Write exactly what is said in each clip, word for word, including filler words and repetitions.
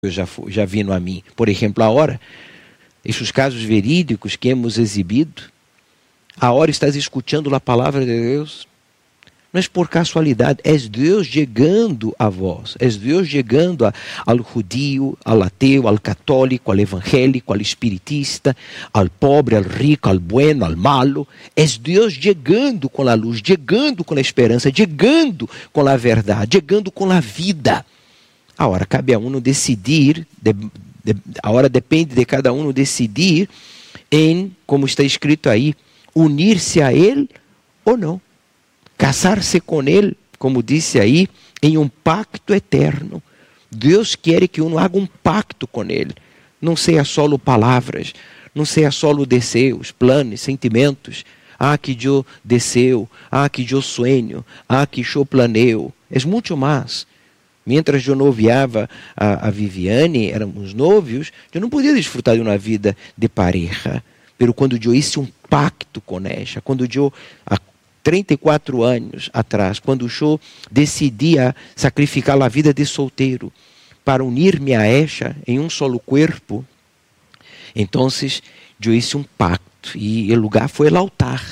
já, já vino a mim. Por exemplo, agora, esses casos verídicos que hemos exibido, agora estás escutando a palavra de Deus, não é por casualidade, é Deus chegando a vós, é Deus chegando a, ao judío, ao ateu, ao católico, ao evangélico, ao espiritista, ao pobre, ao rico, ao bueno, ao malo. É Deus chegando com a luz, chegando com a esperança, chegando com a verdade, chegando com a vida. Agora cabe a um decidir, de, de, agora depende de cada um decidir em, como está escrito aí, unir-se a Ele ou não. Casar-se com Ele, como disse aí, em um pacto eterno. Deus quer que uno haga um pacto com Ele. Não seja só palavras, não seja só desejos, planos, sentimentos. Ah, que eu desejo, ah, que eu sonho, ah, que eu planeio. É muito mais. Mientras eu noviava a, a Viviane, éramos novios, eu não podia desfrutar de uma vida de pareja. Pero quando eu hice um pacto com ela, quando eu... A, trinta e quatro anos atrás, quando eu decidia sacrificar a vida de solteiro para unir-me a ela em um solo corpo, então eu hice um pacto e o lugar foi o altar.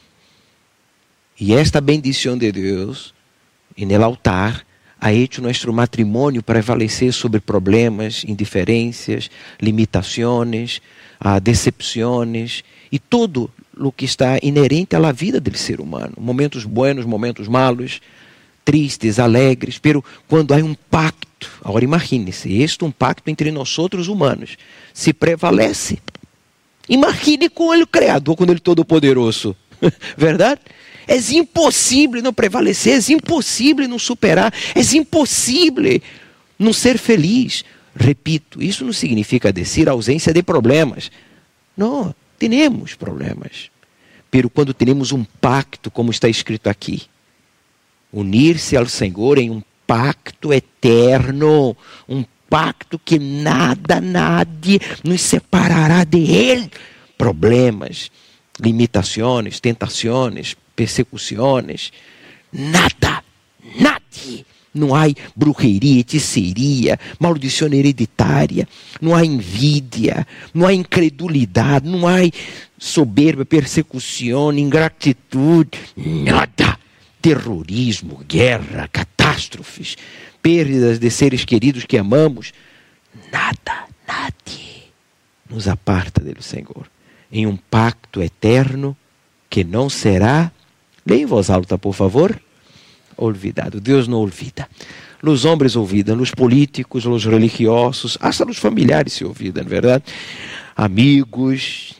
E esta bendição de Deus, no altar, ha hecho nosso matrimônio prevalecer sobre problemas, indiferenças, limitações, decepções e todo o que está inerente à vida do ser humano. Momentos buenos, momentos malos, tristes, alegres, pero quando há um pacto, agora imagine-se, este é um pacto entre nós outros humanos, se prevalece. Imagine com ele o Criador, com ele Todo-Poderoso, verdade? É impossível não prevalecer, é impossível não superar, é impossível não ser feliz. Repito, isso não significa dizer ausência de problemas. Não, temos problemas. Pero quando temos um pacto, como está escrito aqui, unir-se ao Senhor em um pacto eterno, um pacto que nada, nadie nos separará de Ele. Problemas, limitações, tentações, persecuções, nada, nadie. Não há bruxeria, hechiceria, maldição hereditária, não há envidia, não há incredulidade, não há soberba, persecução, ingratitude, nada. Terrorismo, guerra, catástrofes, perdas de seres queridos que amamos, nada, nadie nos aparta do Senhor. Em um pacto eterno que não será, leia em voz alta, por favor, olvidado. Deus não olvida. Os homens olvidam, os políticos, os religiosos, até os familiares se olvidam, verdade? Amigos.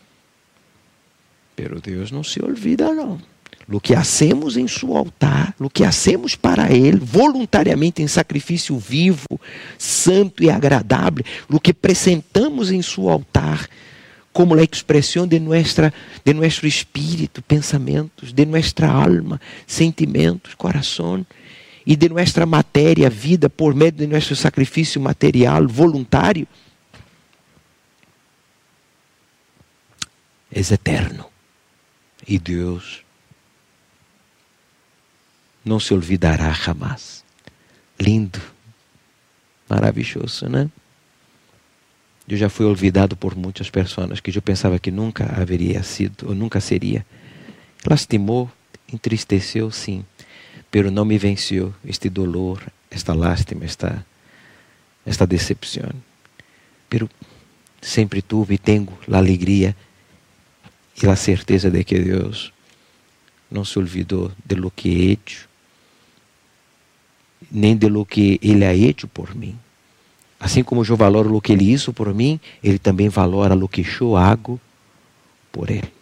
Pero Deus não se olvida, não. O que hacemos em seu altar, o que hacemos para Ele, voluntariamente em sacrifício vivo, santo e agradável, o que apresentamos em seu altar, como a expressão de, nuestra, de nosso espírito, pensamentos, de nossa alma, sentimentos, coração, e de nossa matéria, vida, por meio de nosso sacrifício material, voluntário, é eterno. E Deus não se olvidará jamais. Lindo, maravilhoso, né? Eu já fui olvidado por muitas pessoas que eu pensava que nunca haveria sido, ou nunca seria. Lastimou, entristeceu, sim, pero não me venceu este dolor, esta lástima, esta, esta decepção. Pero sempre tive e tenho a alegria e a certeza de que Deus não se olvidou de lo que he hecho, nem de lo que Ele ha hecho por mim. Assim como eu valoro o que Ele hizo por mim, Ele também valora o que eu hago por Ele.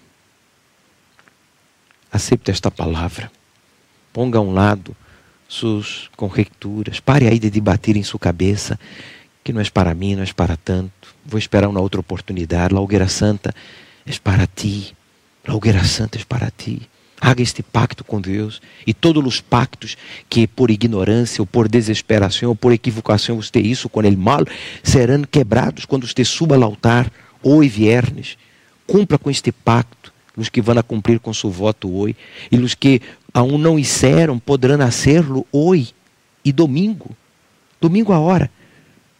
Aceite esta palavra. Ponga a um lado suas conjecturas. Pare aí de debater em sua cabeça que não é para mim, não é para tanto. Vou esperar uma outra oportunidade. A hogueira santa é para ti. A hogueira santa é para ti. Haga este pacto com Deus e todos os pactos que por ignorância ou por desesperação ou por equivocação você hizo com ele mal serão quebrados quando você suba ao altar hoje viernes. Cumpra com este pacto os que vão a cumprir com seu voto hoje e os que aún não hicieron poderão hacerlo hoje e domingo. Domingo a hora.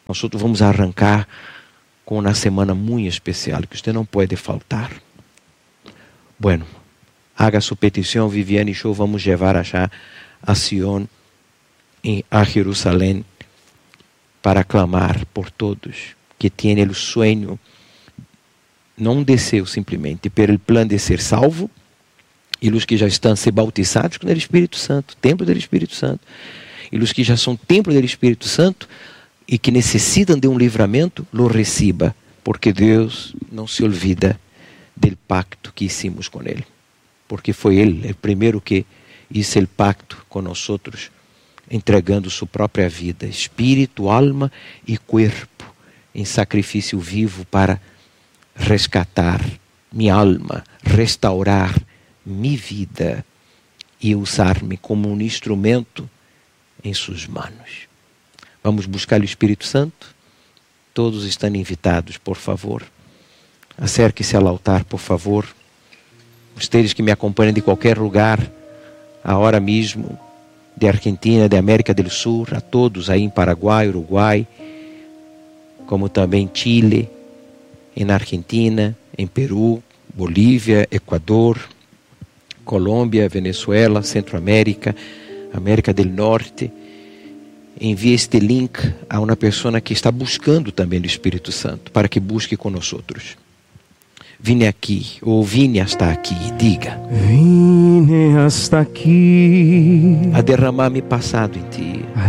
Nós vamos arrancar com uma semana muito especial, que você não pode faltar. Bueno, haga sua petição, Viviane e eu vamos levar allá a Sion, a Jerusalém, para clamar por todos que têm o sonho, não um desejo simplesmente, pero o plano de ser salvo, e os que já estão se bautizados com o Espírito Santo, templo do Espírito Santo, e os que já são templo do Espírito Santo e que necessitam de um livramento, lo receba, porque Deus não se olvida do pacto que hicimos com Ele, porque foi Ele o primeiro que hizo o pacto com nós, entregando sua própria vida, espírito, alma e corpo, em sacrifício vivo para resgatar minha alma, restaurar minha vida e usar-me como um instrumento em suas mãos. Vamos buscar o Espírito Santo? Todos estão invitados, por favor. Acerque-se ao altar, por favor. Vocês que me acompanham de qualquer lugar, agora mesmo, de Argentina, de América do Sul, a todos aí em Paraguai, Uruguai, como também Chile, em Argentina, em Peru, Bolívia, Equador, Colômbia, Venezuela, Centro-América, América do Norte. Envie este link a uma pessoa que está buscando também o Espírito Santo, para que busque com nós outros. Vine aqui, ou vine hasta aqui, diga. Vine hasta aqui A derramar mi passado em ti.